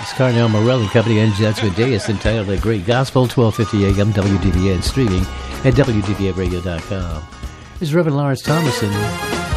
It's Carnell Morelli Company and Judgment Day. It's entitled A Great Gospel, 1250 AM WDVA, and streaming at WDVAradio.com. This is Reverend Lawrence Thomason.